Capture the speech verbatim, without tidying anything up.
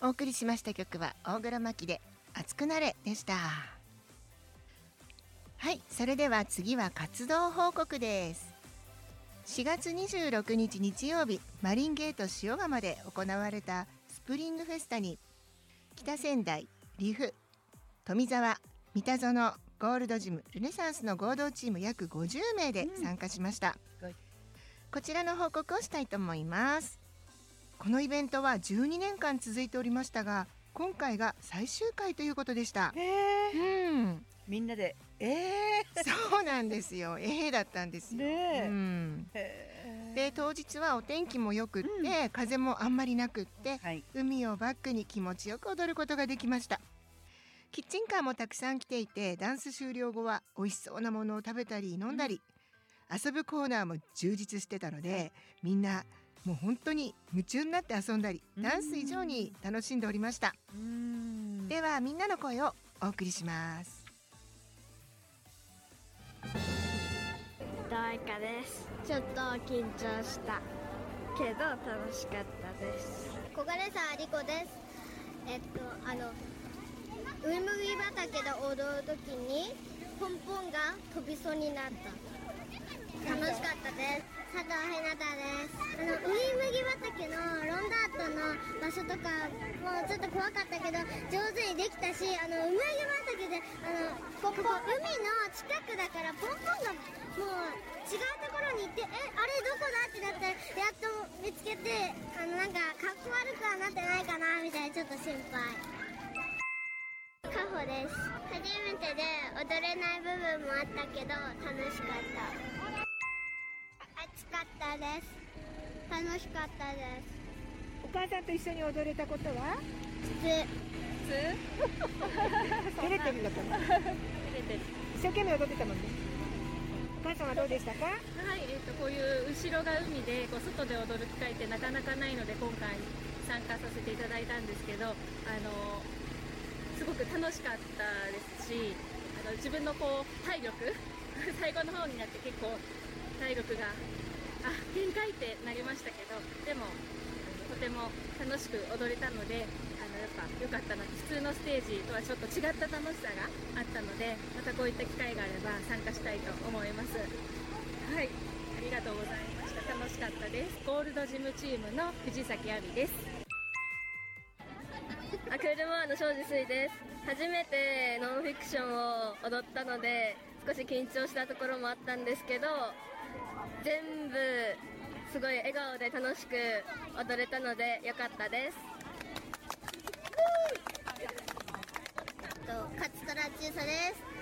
お送りしました曲は大黒摩季で熱くなれでした。はい、それでは次は活動報告です。しがつにじゅうろくにち日曜日、マリンゲート塩釜で行われたスプリングフェスタに北仙台、岐阜、富澤、三田園、ゴールドジム、ルネサンスの合同チーム約ごじゅうめいで参加しました、うん、こちらの報告をしたいと思います。このイベントはじゅうにねんかん続いておりましたが、今回が最終回ということでした。 へー、 うん、 みんなでえー、そうなんですよ。えー、だったんですよ、 ね、 うん、へで当日はお天気もよくって、うん、風もあんまりなくって、はい、海をバックに気持ちよく踊ることができました。キッチンカーもたくさん来ていて、ダンス終了後は美味しそうなものを食べたり飲んだり、うん、遊ぶコーナーも充実してたので、みんなもう本当に夢中になって遊んだり、ダンス以上に楽しんでおりました。うん、ではみんなの声をお送りします。 大花です。ちょっと緊張したけど楽しかったです。 小金沢理子です。えっとあの上麦畑で踊るときにポンポンが飛びそうになった。楽しかったです。佐藤ひなたです。あの上麦畑のロンダートの場所とかもちょっと怖かったけど上手にできたし、あの梅畑であのここ海の近くだからポンポンがもう違うところに行って、えあれどこだってなったらやっと見つけて、あのなんかかっこ悪くはなってないかなみたいな、ちょっと心配。カホです。初めてで踊れない部分もあったけど楽しかった。暑かったです。楽しかったです。 お母さんと一緒に踊れたことは普通普通照れてるのかな照れてる。一生懸命踊ってたもんね。お母さんはどうでしたか？ はい、えー、とこういう後ろが海でこう外で踊る機会ってなかなかないので、今回参加させていただいたんですけど、あのすごく楽しかったですし、あの自分のこう体力最後の方になって結構体力があ限界ってなりましたけど、でもとても楽しく踊れたので、あのやっぱ良かったな。普通のステージとはちょっと違った楽しさがあったので、またこういった機会があれば参加したいと思います。はい、ありがとうございました。楽しかったです。ゴールドジムチームの藤崎亜美です。 あ、クールモアの庄司水です。初めてノンフィクションを踊ったので少し緊張したところもあったんですけど、全部すごい笑顔で楽しく踊れたので良かったです。 勝虎中佐です。